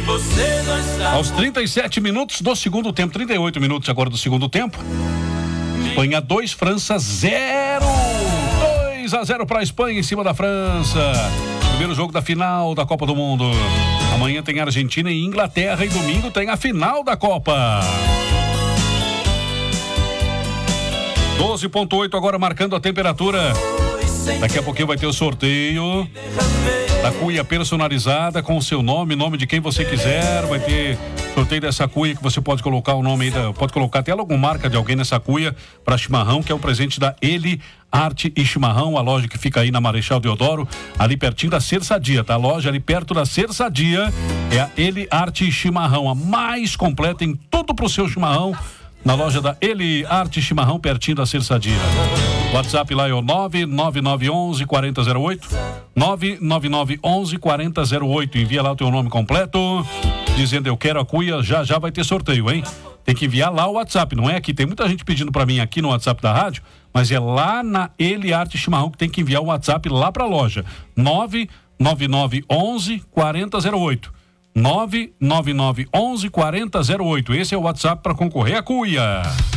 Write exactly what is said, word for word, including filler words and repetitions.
você não está. Aos trinta e sete minutos do segundo tempo, trinta e oito minutos agora do segundo tempo. Espanha dois, França zero. dois a zero para a Espanha em cima da França. Primeiro jogo da final da Copa do Mundo. Amanhã tem Argentina e Inglaterra e domingo tem a final da Copa. doze ponto oito agora marcando a temperatura. Daqui a pouquinho vai ter o sorteio da cuia personalizada com o seu nome, nome de quem você quiser. Vai ter sorteio dessa cuia que você pode colocar o nome aí, da, pode colocar até alguma marca de alguém nessa cuia para chimarrão, que é um presente da Ele Arte e Chimarrão, a loja que fica aí na Marechal Deodoro, ali pertinho da Ser Sadia, tá? A loja ali perto da Ser Sadia é a Ele Arte e Chimarrão, a mais completa em tudo pro seu chimarrão. Na loja da Ele Arte Chimarrão, pertinho da Ser Sadia. WhatsApp lá é o nove nove nove um um quatro zero oito. nove nove nove um um quatro zero oito. Envia lá o teu nome completo, dizendo eu quero a cuia, já já vai ter sorteio, hein? Tem que enviar lá o WhatsApp, não é aqui. Tem muita gente pedindo pra mim aqui no WhatsApp da rádio, mas é lá na Ele Arte Chimarrão que tem que enviar o WhatsApp lá pra loja. nove nove nove um um quatro zero oito. nove nove nove um um quatro zero oito. Esse é o WhatsApp para concorrer à cuia.